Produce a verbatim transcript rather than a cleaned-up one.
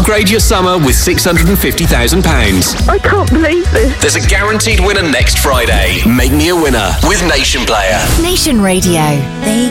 Upgrade your summer with six hundred fifty thousand pounds. I can't believe this. There's a guaranteed winner next Friday. Make me a winner with Nation Player. Nation Radio. They